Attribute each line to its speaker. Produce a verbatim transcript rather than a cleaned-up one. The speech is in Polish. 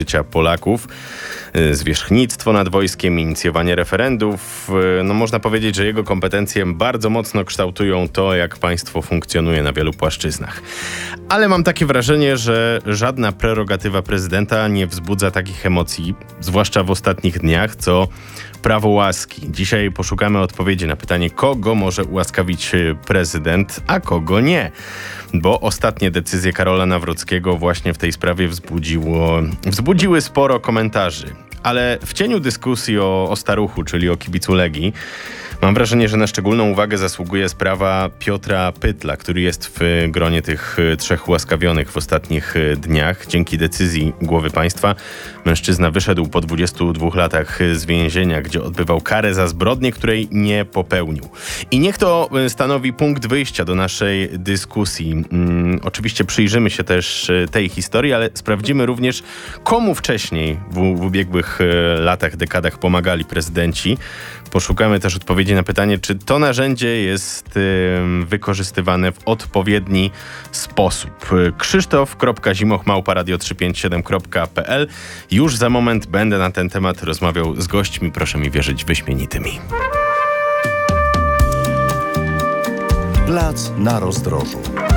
Speaker 1: życia Polaków, zwierzchnictwo nad wojskiem, inicjowanie referendów. No można powiedzieć, że jego kompetencje bardzo mocno kształtują to, jak państwo funkcjonuje na wielu płaszczyznach. Ale mam takie wrażenie, że żadna prerogatywa prezydenta nie wzbudza takich emocji, zwłaszcza w ostatnich dniach, co prawo łaski. Dzisiaj poszukamy odpowiedzi na pytanie, kogo może ułaskawić prezydent, a kogo nie. Bo ostatnie decyzje Karola Nawrockiego właśnie w tej sprawie wzbudziło, wzbudziły sporo komentarzy. Ale w cieniu dyskusji o, o staruchu, czyli o kibicu Legii, mam wrażenie, że na szczególną uwagę zasługuje sprawa Piotra Pytla, który jest w gronie tych trzech ułaskawionych w ostatnich dniach. Dzięki decyzji głowy państwa mężczyzna wyszedł po dwudziestu dwóch latach z więzienia, gdzie odbywał karę za zbrodnię, której nie popełnił. I niech to stanowi punkt wyjścia do naszej dyskusji. Hmm, oczywiście przyjrzymy się też tej historii, ale sprawdzimy również, komu wcześniej w, w ubiegłych latach, dekadach pomagali prezydenci. Poszukamy też odpowiedzi na pytanie, czy to narzędzie jest y, wykorzystywane w odpowiedni sposób. Krzysztof kropka zimoch małpa radio trzysta pięćdziesiąt siedem kropka p l. Już za moment będę na ten temat rozmawiał z gośćmi, proszę mi wierzyć, wyśmienitymi.
Speaker 2: Plac na rozdrożu.